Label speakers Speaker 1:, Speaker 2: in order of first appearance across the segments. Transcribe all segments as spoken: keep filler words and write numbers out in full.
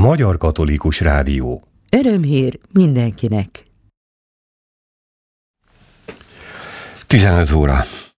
Speaker 1: Magyar Katolikus Rádió.
Speaker 2: Örömhír mindenkinek.
Speaker 1: tizenöt óra.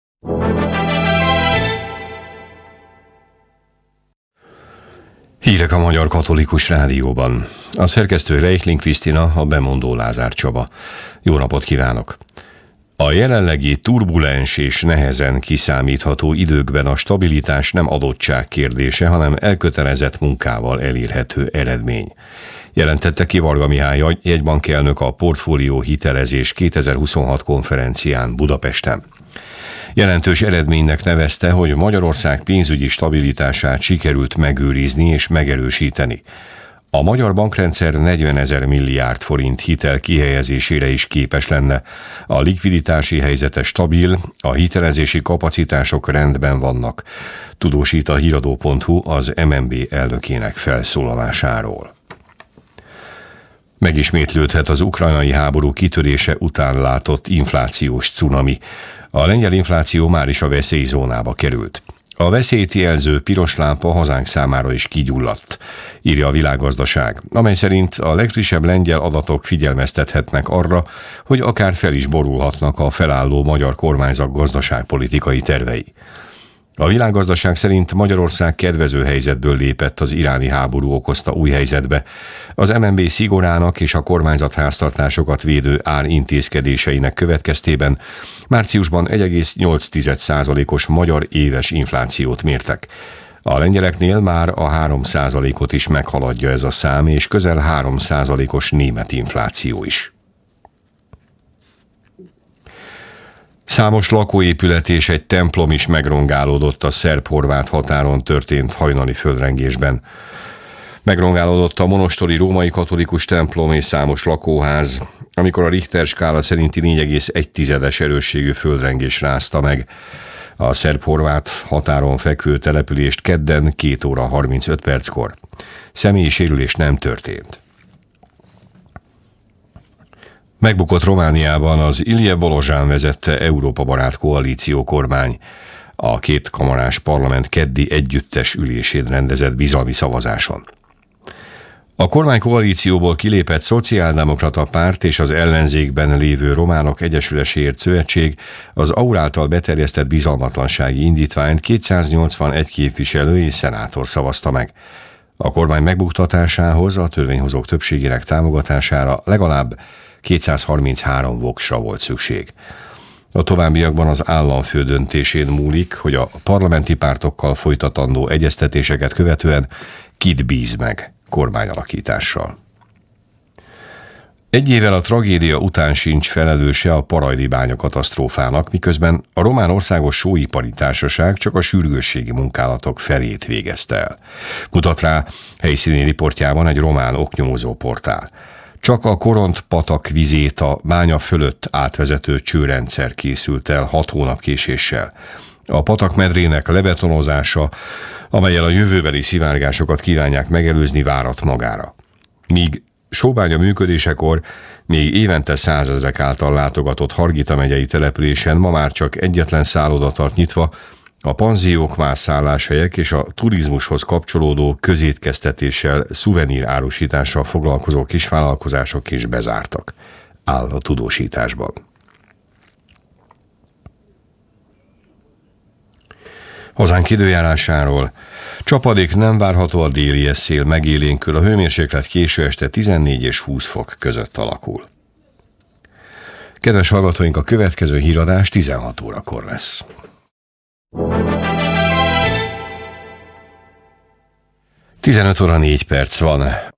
Speaker 1: Hírek a Magyar Katolikus Rádióban. A szerkesztő Reichling Krisztina, a bemondó Lázár Csaba. Jó napot kívánok! A jelenlegi turbulens és nehezen kiszámítható időkben a stabilitás nem adottság kérdése, hanem elkötelezett munkával elérhető eredmény. Jelentette ki Varga Mihály jegybankelnök a Portfólió Hitelezés kétezer-huszonhat konferencián Budapesten. Jelentős eredménynek nevezte, hogy Magyarország pénzügyi stabilitását sikerült megőrizni és megerősíteni. A magyar bankrendszer negyvenezer milliárd forint hitel kihelyezésére is képes lenne. A likviditási helyzete stabil, a hitelezési kapacitások rendben vannak, tudósít a híradó pont hu az em en bé elnökének felszólalásáról. Megismétlődhet az ukrajnai háború kitörése után látott inflációs cunami. A lengyel infláció már is a veszélyzónába került. A veszélyt jelző piros lámpa hazánk számára is kigyulladt, írja a Világgazdaság, amely szerint a legfrissebb lengyel adatok figyelmeztethetnek arra, hogy akár fel is borulhatnak a felálló magyar kormányzat gazdaságpolitikai tervei. A Világgazdaság szerint Magyarország kedvező helyzetből lépett az iráni háború okozta új helyzetbe. Az em en bé szigorának és a kormányzat háztartásokat védő árintézkedéseinek következtében márciusban egy egész nyolc százalékos magyar éves inflációt mértek. A lengyeleknél már a három százalékot is meghaladja ez a szám, és közel három százalékos német infláció is. Számos lakóépület és egy templom is megrongálódott a szerb-horvát határon történt hajnali földrengésben. Megrongálódott a monostori római katolikus templom és számos lakóház, amikor a Richter skála szerinti négy egész egy erősségű földrengés rázta meg a szerb-horvát határon fekvő települést kedden két óra harmincöt perckor. Személyi sérülés nem történt. Megbukott Romániában az Ilje Bolozsán vezette Európa barát koalíció kormány. A két kamarás parlament keddi együttes ülésén rendezett bizalmi szavazáson. A kormánykoalícióból kilépett Szociáldemokrata Párt és az ellenzékben lévő Románok Egyesüléséért Szövetség az á u er által beterjesztett bizalmatlansági indítványt kétszáznyolcvanegy képviselő és szenátor szavazta meg. A kormány megbuktatásához a törvényhozók többségének támogatására legalább kétszázharminchárom voksra volt szükség. A továbbiakban az államfő döntésén múlik, hogy a parlamenti pártokkal folytatandó egyeztetéseket követően kit bíz meg kormányalakítással. Egy évvel a tragédia után sincs felelőse a parajdi bánya katasztrófának, miközben a Román Országos Sóipari Társaság csak a sürgősségi munkálatok felét végezte el. Mutat rá helyszíni riportjában egy román oknyomozó portál. Csak a Koront-patak vizét a bánya fölött átvezető csőrendszer készült el hat hónap késéssel. A patakmedrének lebetonozása, amellyel a jövőbeli szivárgásokat kívánják megelőzni, várat magára. Míg Sóbánya működésekor még évente százezrek által látogatott Hargita megyei településen ma már csak egyetlen szálloda tart nyitva, a panziók, más szálláshelyek és a turizmushoz kapcsolódó közétkeztetéssel, szuvenír árusítással foglalkozó kisvállalkozások is bezártak, áll a tudósításban. Hazánk időjárásáról. Csapadék nem várható, a déli szél megélénkül, a hőmérséklet késő este tizennégy és húsz fok között alakul. Kedves hallgatóink, a következő híradás tizenhat órakor lesz. tizenöt óra négy perc van.